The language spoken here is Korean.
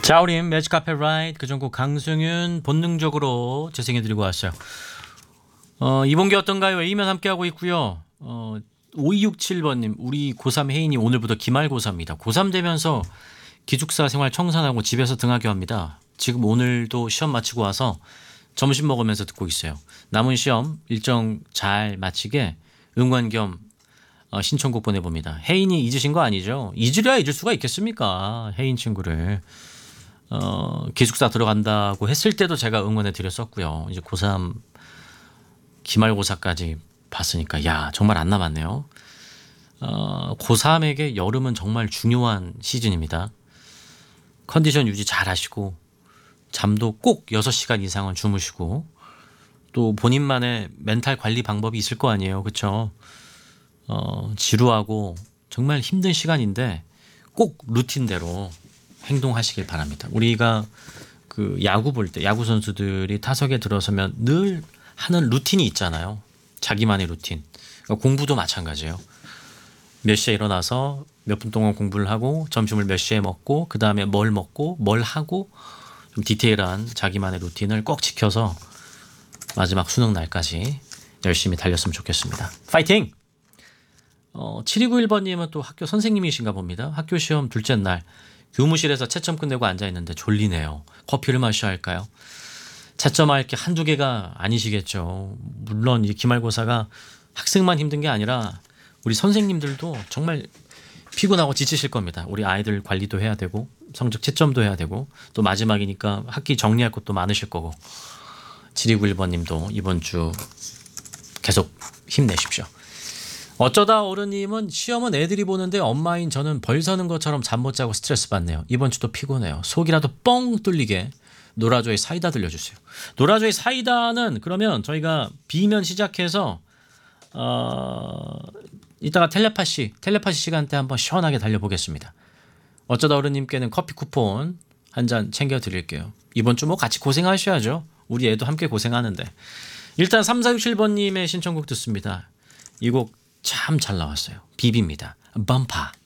자, 우린 매직 카페 라이드 그전곡 강승윤 본능적으로 재생해드리고 왔어요. 이번 게 어떤가요? A면 함께하고 있고요. 5267번님 우리 고3 혜인이 오늘부터 기말고사입니다. 고3 되면서 기숙사 생활 청산하고 집에서 등하교 합니다. 지금 오늘도 시험 마치고 와서 점심 먹으면서 듣고 있어요. 남은 시험 일정 잘 마치게 응원 겸 신청곡 보내봅니다. 혜인이 잊으신 거 아니죠? 잊으려야 잊을 수가 있겠습니까? 혜인 친구를. 기숙사 들어간다고 했을 때도 제가 응원해 드렸었고요. 이제 고3 기말고사까지 봤으니까 야 정말 안 남았네요. 고3에게 여름은 정말 중요한 시즌입니다. 컨디션 유지 잘 하시고 잠도 꼭 6시간 이상은 주무시고 또 본인만의 멘탈 관리 방법이 있을 거 아니에요. 그렇죠? 지루하고 정말 힘든 시간인데 꼭 루틴대로 행동하시길 바랍니다. 우리가 그 야구 볼 때 야구 선수들이 타석에 들어서면 늘 하는 루틴이 있잖아요. 자기만의 루틴. 그러니까 공부도 마찬가지예요. 몇 시에 일어나서 몇 분 동안 공부를 하고 점심을 몇 시에 먹고 그 다음에 뭘 먹고 뭘 하고 좀 디테일한 자기만의 루틴을 꼭 지켜서 마지막 수능 날까지 열심히 달렸으면 좋겠습니다. 파이팅! 7291번님은 또 학교 선생님이신가 봅니다. 학교 시험 둘째 날 교무실에서 채점 끝내고 앉아있는데 졸리네요. 커피를 마셔야 할까요? 채점할 게 한두 개가 아니시겠죠. 물론 이 기말고사가 학생만 힘든 게 아니라 우리 선생님들도 정말 피곤하고 지치실 겁니다. 우리 아이들 관리도 해야 되고 성적 채점도 해야 되고 또 마지막이니까 학기 정리할 것도 많으실 거고 7291번님도 이번 주 계속 힘내십시오. 어쩌다 어른님은 시험은 애들이 보는데 엄마인 저는 벌 서는 것처럼 잠 못 자고 스트레스 받네요. 이번 주도 피곤해요. 속이라도 뻥 뚫리게 노라조의 사이다 들려주세요. 노라조의 사이다는 그러면 저희가 B면 시작해서 이따가 텔레파시 시간대 한번 시원하게 달려보겠습니다. 어쩌다 어른님께는 커피 쿠폰 한 잔 챙겨드릴게요. 이번 주 뭐 같이 고생하셔야죠. 우리 애도 함께 고생하는데. 일단 3467번님의 신청곡 듣습니다. 이 곡 참 잘 나왔어요. 비비입니다. 범파.